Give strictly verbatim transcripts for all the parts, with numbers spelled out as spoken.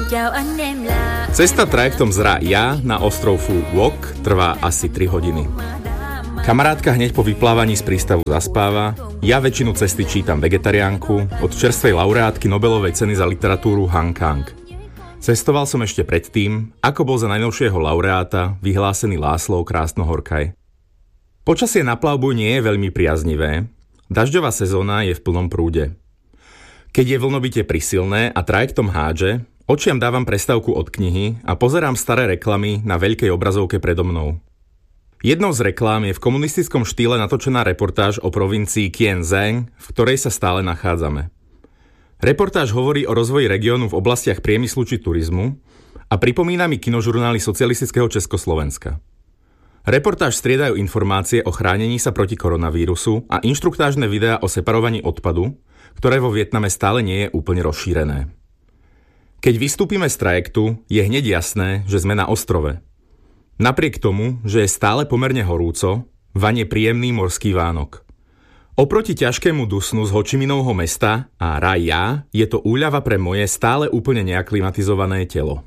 Cesta trajektom z Ra Ja na ostrov Phu Quoc trvá asi tri hodiny. Kamarátka hneď po vyplávaní z prístavu zaspáva, ja väčšinu cesty čítam vegetariánku od čerstvej laureátky Nobelovej ceny za literatúru Han Kang. Cestoval som ešte predtým, ako bol za najnovšieho laureáta vyhlásený Láslov Krásnohorkaj. Počasie na plavbu nie je veľmi priaznivé, dažďová sezóna je v plnom prúde. Keď je vlnobytie prisilné a trajektom hádže, očiam dávam prestávku od knihy a pozerám staré reklamy na veľkej obrazovke predo mnou. Jednou z reklám je v komunistickom štýle natočená reportáž o provincii Kienzheng, v ktorej sa stále nachádzame. Reportáž hovorí o rozvoji regiónu v oblastiach priemyslu či turizmu a pripomína mi kinožurnály socialistického Československa. Reportáž striedajú informácie o chránení sa proti koronavírusu a inštruktážne videá o separovaní odpadu, ktoré vo Vietname stále nie je úplne rozšírené. Keď vystúpime z trajektu, je hneď jasné, že sme na ostrove. Napriek tomu, že je stále pomerne horúco, vanie príjemný morský vánok. Oproti ťažkému dusnu z Hočiminovho mesta a Ra Ja je to úľava pre moje stále úplne neaklimatizované telo.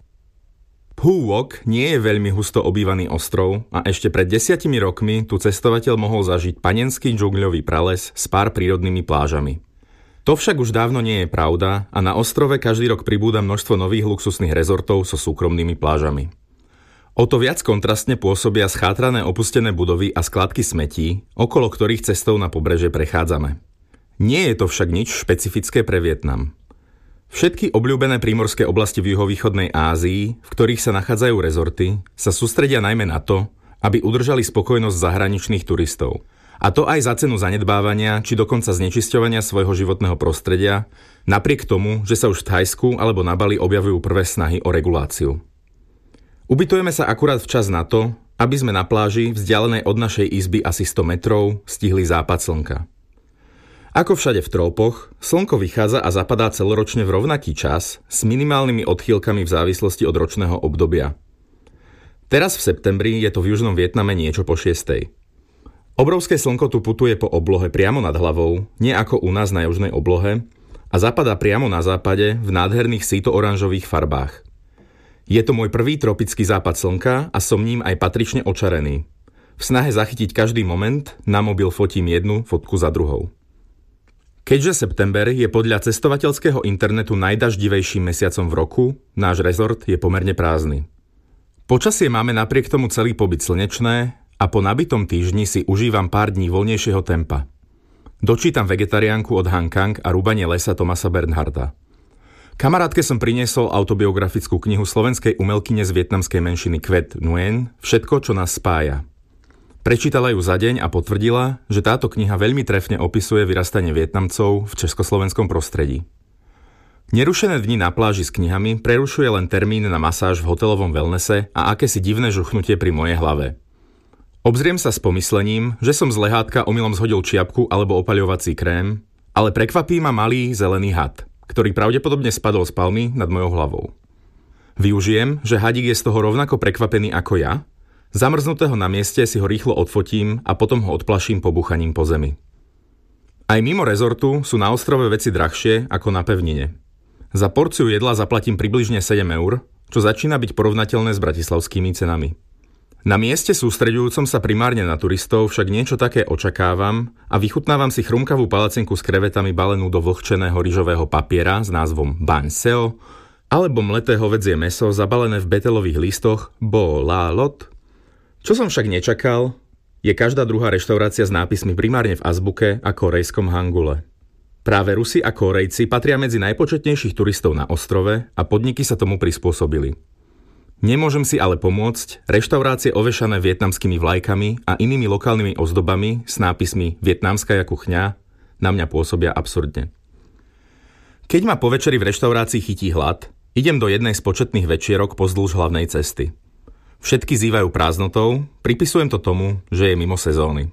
Phu Quoc nie je veľmi husto obývaný ostrov a ešte pred desiatimi rokmi tu cestovateľ mohol zažiť panenský džungľový prales s pár prírodnými plážami. To však už dávno nie je pravda a na ostrove každý rok pribúda množstvo nových luxusných rezortov so súkromnými plážami. O to viac kontrastne pôsobia schátrané opustené budovy a skladky smetí, okolo ktorých cestou na pobreže prechádzame. Nie je to však nič špecifické pre Vietnam. Všetky obľúbené prímorské oblasti v juhovýchodnej Ázii, v ktorých sa nachádzajú rezorty, sa sústredia najmä na to, aby udržali spokojnosť zahraničných turistov. A to aj za cenu zanedbávania či dokonca znečisťovania svojho životného prostredia, napriek tomu, že sa už v Thajsku alebo na Bali objavujú prvé snahy o reguláciu. Ubytujeme sa akurát včas na to, aby sme na pláži, vzdialenej od našej izby asi sto metrov, stihli západ slnka. Ako všade v trópoch, slnko vychádza a zapadá celoročne v rovnaký čas s minimálnymi odchýlkami v závislosti od ročného obdobia. Teraz v septembri je to v južnom Vietname niečo po šiestej. Obrovské slnko tu putuje po oblohe priamo nad hlavou, nie ako u nás na južnej oblohe, a zapadá priamo na západe v nádherných síto-oranžových farbách. Je to môj prvý tropický západ slnka a som ním aj patrične očarený. V snahe zachytiť každý moment na mobil fotím jednu fotku za druhou. Keďže september je podľa cestovateľského internetu najdaždivejším mesiacom v roku, náš rezort je pomerne prázdny. Počasie máme napriek tomu celý pobyt slnečné a po nabitom týždni si užívam pár dní voľnejšieho tempa. Dočítam vegetariánku od Han Kang a rúbanie lesa Thomasa Bernharda. Kamarátke som priniesol autobiografickú knihu slovenskej umelkyne z vietnamskej menšiny Quet Nguyen Všetko, čo nás spája. Prečítala ju za deň a potvrdila, že táto kniha veľmi trefne opisuje vyrastanie Vietnamcov v československom prostredí. Nerušené dni na pláži s knihami prerušuje len termín na masáž v hotelovom wellnesse a akési divné žuchnutie pri mojej hlave. Obzriem sa s pomyslením, že som z lehátka omylom zhodil čiapku alebo opaľovací krém, ale prekvapí ma malý zelený had, ktorý pravdepodobne spadol z palmy nad mojou hlavou. Využijem, že hadík je z toho rovnako prekvapený ako ja, zamrznutého na mieste si ho rýchlo odfotím a potom ho odplaším pobúchaním po zemi. Aj mimo rezortu sú na ostrove veci drahšie ako na pevnine. Za porciu jedla zaplatím približne sedem eur, čo začína byť porovnateľné s bratislavskými cenami. Na mieste sústreďujúcom sa primárne na turistov však niečo také očakávam a vychutnávam si chrumkavú palacenku s krevetami balenú do vlhčeného ryžového papiera s názvom Banh Seo alebo mleté hovädzie mäso zabalené v betelových listoch Bo La Lot. Čo som však nečakal, je každá druhá reštaurácia s nápismi primárne v azbuke a korejskom hangule. Práve Rusi a Kórejci patria medzi najpočetnejších turistov na ostrove a podniky sa tomu prispôsobili. Nemôžem si ale pomôcť, reštaurácie ovešané vietnamskými vlajkami a inými lokálnymi ozdobami s nápismi Vietnamská kuchňa na mňa pôsobia absurdne. Keď ma po večeri v reštaurácii chytí hlad, idem do jednej z početných večierok pozdĺž hlavnej cesty. Všetky zývajú prázdnotou, pripisujem to tomu, že je mimo sezóny.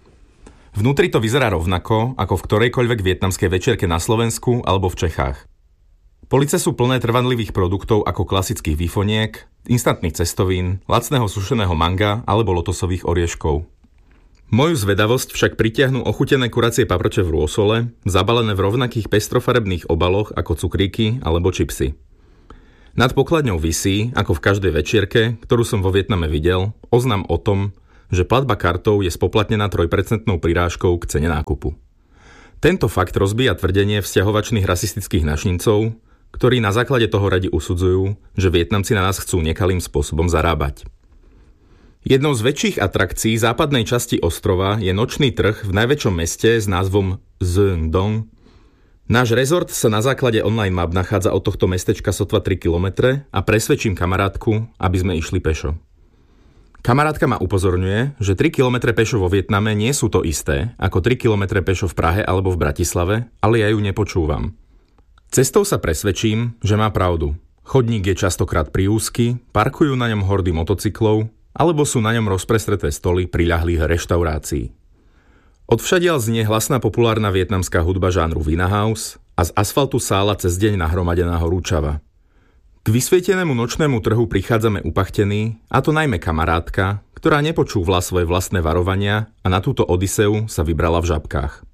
Vnútri to vyzerá rovnako ako v ktorejkoľvek vietnamskej večierke na Slovensku alebo v Čechách. Police sú plné trvanlivých produktov ako klasických výfoniek, instantných cestovín, lacného sušeného manga alebo lotosových orieškov. Moju zvedavosť však pritiahnu ochutené kuracie paprče v rôsole, zabalené v rovnakých pestrofarebných obaloch ako cukríky alebo čipsy. Nad pokladňou visí, ako v každej večierke, ktorú som vo Vietname videl, oznam o tom, že platba kartou je spoplatnená tri percentá prirážkou k cene nákupu. Tento fakt rozbíja tvrdenie vzťahovačných rasistických našincov, ktorí na základe toho radi usudzujú, že Vietnamci na nás chcú nekalým spôsobom zarábať. Jednou z väčších atrakcií západnej časti ostrova je nočný trh v najväčšom meste s názvom Xuân Dong. Náš rezort sa na základe online map nachádza od tohto mestečka sotva tri kilometre a presvedčím kamarátku, aby sme išli pešo. Kamarátka ma upozorňuje, že tri kilometre pešo vo Vietname nie sú to isté ako tri kilometre pešo v Prahe alebo v Bratislave, ale ja ju nepočúvam. Cestou sa presvedčím, že má pravdu. Chodník je častokrát priúzky, parkujú na ňom hordy motocyklov alebo sú na ňom rozprestreté stoly priľahlých reštaurácií. Odvšadiaľ znie hlasná populárna vietnamská hudba žánru Vina House a z asfaltu sála cez deň nahromadená horúčava. K vysvietenému nočnému trhu prichádzame upachtení, a to najmä kamarátka, ktorá nepočúvla svoje vlastné varovania a na túto odiseu sa vybrala v žabkách.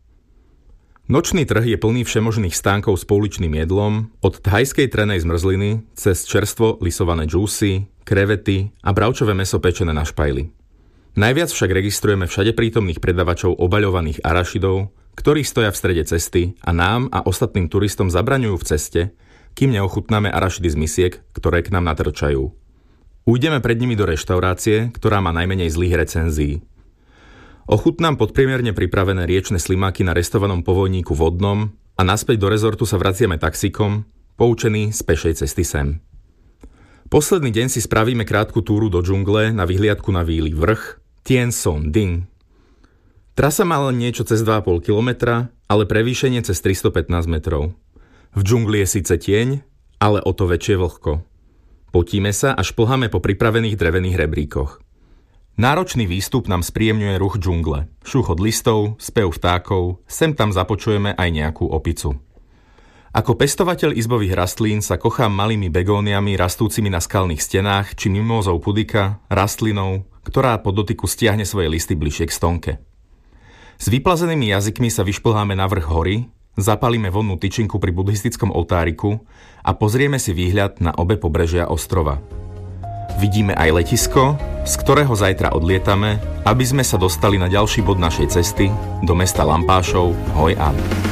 Nočný trh je plný všemožných stánkov s pouličným jedlom, od thajskej trenej zmrzliny cez čerstvo lisované džúsy, krevety a bravčové mäso pečené na špajli. Najviac však registrujeme všade prítomných predavačov obaľovaných arašidov, ktorí stoja v strede cesty a nám a ostatným turistom zabraňujú v ceste, kým neochutnáme arašidy z misiek, ktoré k nám natrčajú. Ujdeme pred nimi do reštaurácie, ktorá má najmenej zlých recenzií. Ochutnám podpriemerne pripravené riečne slimáky na restovanom povojníku vodnom a naspäť do rezortu sa vraciame taxíkom, poučení z pešej cesty sem. Posledný deň si spravíme krátku túru do džungle na vyhliadku na výli vrch Tien Son Ding. Trasa má len niečo cez dva a pol kilometra, ale prevýšenie cez tristopätnásť metrov. V džungli je síce tieň, ale o to väčšie vlhko. Potíme sa a šplháme po pripravených drevených rebríkoch. Náročný výstup nám spríjemňuje ruch džungle. Šúchot listov, spev vtákov, sem tam započujeme aj nejakú opicu. Ako pestovateľ izbových rastlín sa kochám malými begóniami rastúcimi na skalných stenách či mimózou pudika, rastlinou, ktorá po dotyku stiahne svoje listy bližšie k stonke. S vyplazenými jazykmi sa vyšplháme na vrch hory, zapalíme vonnú tyčinku pri buddhistickom oltáriku a pozrieme si výhľad na obe pobrežia ostrova. Vidíme aj letisko, z ktorého zajtra odlietame, aby sme sa dostali na ďalší bod našej cesty do mesta Lampášov Hoj An.